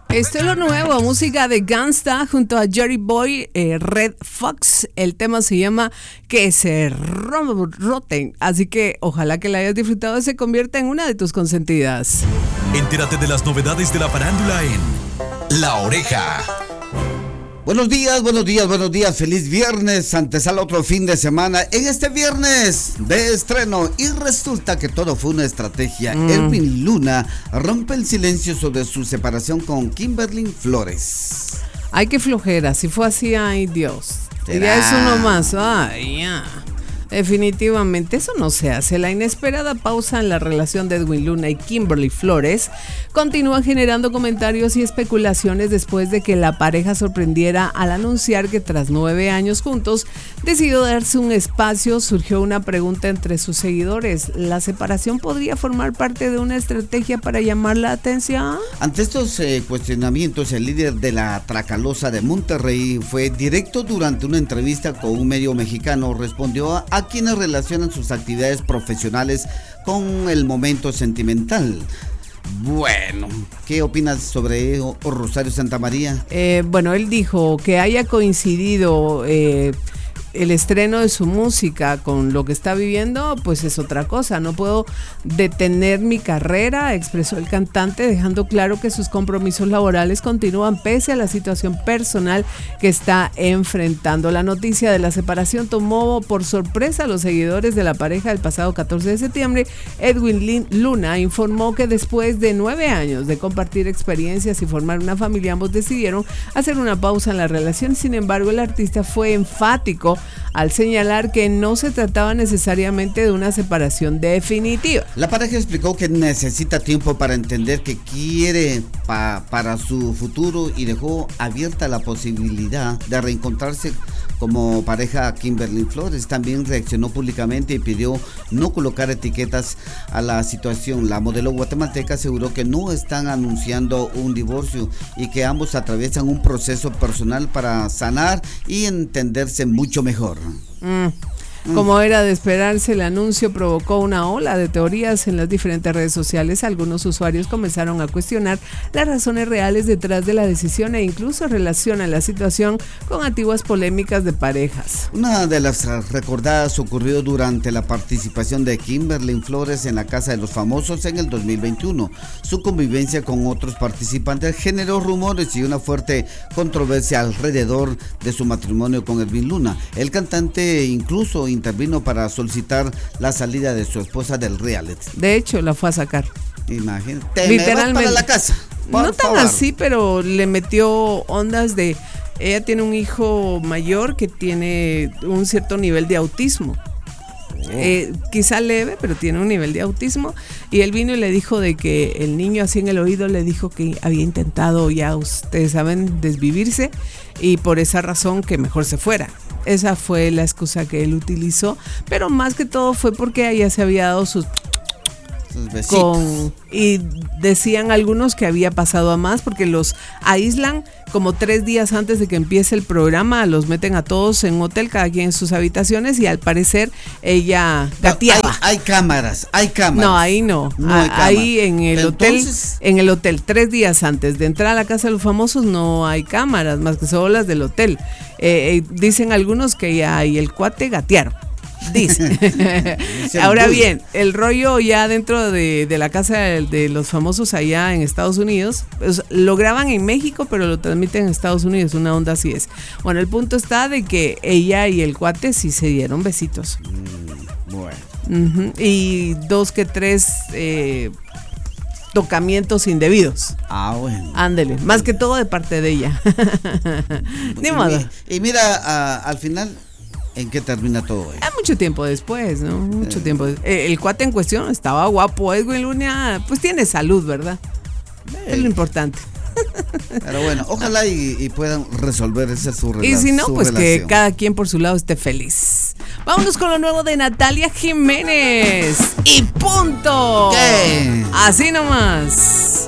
Esto es lo nuevo, música de Gangsta junto a Jerry Boy, Red Fox. El tema se llama Que se roten. Así que ojalá que la hayas disfrutado y se convierta en una de tus consentidas. Entérate de las novedades de la farándula en La Oreja. Buenos días, feliz viernes, antesala otro fin de semana, en este viernes de estreno, y resulta que todo fue una estrategia. Edwin Luna rompe el silencio sobre su separación con Kimberly Flores. Ay, qué flojera, si fue así, ay Dios, ¿Será? ya es uno más, ay ya. Definitivamente eso no se hace. La inesperada pausa en la relación de Edwin Luna y Kimberly Flores continúa generando comentarios y especulaciones después de que la pareja sorprendiera al anunciar que tras 9 años juntos decidió darse un espacio. Surgió una pregunta entre sus seguidores: ¿la separación podría formar parte de una estrategia para llamar la atención? Ante estos cuestionamientos, el líder de la Tracalosa de Monterrey fue directo durante una entrevista con un medio mexicano. Respondió a quienes relacionan sus actividades profesionales con el momento sentimental. Bueno, ¿qué opinas sobre Rosario Santamaría? Bueno, él dijo que haya coincidido el estreno de su música con lo que está viviendo, pues es otra cosa. No puedo detener mi carrera, expresó el cantante, dejando claro que sus compromisos laborales continúan pese a la situación personal que está enfrentando. La noticia de la separación tomó por sorpresa a los seguidores de la pareja el pasado 14 de septiembre. Edwin Luna informó que después de 9 años de compartir experiencias y formar una familia, ambos decidieron hacer una pausa en la relación. Sin embargo, el artista fue enfático al señalar que no se trataba necesariamente de una separación definitiva. La pareja explicó que necesita tiempo para entender qué quiere para su futuro y dejó abierta la posibilidad de reencontrarse como pareja. Kimberly Flores también reaccionó públicamente y pidió no colocar etiquetas a la situación. La modelo guatemalteca aseguró que no están anunciando un divorcio y que ambos atraviesan un proceso personal para sanar y entenderse mucho mejor. Como era de esperarse, el anuncio provocó una ola de teorías en las diferentes redes sociales. Algunos usuarios comenzaron a cuestionar las razones reales detrás de la decisión e incluso relacionan la situación con antiguas polémicas de parejas. Una de las recordadas ocurrió durante la participación de Kimberly Flores en la Casa de los Famosos en el 2021. Su convivencia con otros participantes generó rumores y una fuerte controversia alrededor de su matrimonio con Edwin Luna. El cantante incluso intervino para solicitar la salida de su esposa del reality. De hecho, la fue a sacar. Imagínate, literalmente. me vas para la casa. No tan así, pero le metió ondas de... Ella tiene un hijo mayor que tiene un cierto nivel de autismo. Quizá leve, pero tiene un nivel de autismo, y él vino y le dijo de que el niño así en el oído le dijo que había intentado, ya ustedes saben, desvivirse, y por esa razón que mejor se fuera. Esa fue la excusa que él utilizó, pero más que todo fue porque ella se había dado sus besitos. Y decían algunos que había pasado a más, porque los aíslan como 3 días antes de que empiece el programa, los meten a todos en un hotel, cada quien en sus habitaciones, y al parecer ella gateaba. Hay cámaras. No, ahí no. Ahí en el hotel, 3 días antes de entrar a la Casa de los Famosos no hay cámaras, más que solo las del hotel. Dicen algunos que ella y el cuate gatearon. Dice. Ahora bien, el rollo ya dentro de la Casa de los Famosos allá en Estados Unidos, pues, lo graban en México, pero lo transmiten en Estados Unidos, una onda así es. Bueno, el punto está de que ella y el cuate sí se dieron besitos. Bueno. Y 2 que 3 tocamientos indebidos. Bueno. Ándele, más que todo de parte de ella. Ni modo. Y mira, al final, ¿en qué termina todo esto? Mucho tiempo después, ¿no? Mucho tiempo. El cuate en cuestión estaba guapo. Edwin Luna, pues tiene salud, ¿verdad? Es lo importante. Pero bueno, ojalá y puedan resolver esa su relación. Y si no, pues relación. Que cada quien por su lado esté feliz. Vámonos con lo nuevo de Natalia Jiménez. Y punto. ¿Qué? Así nomás.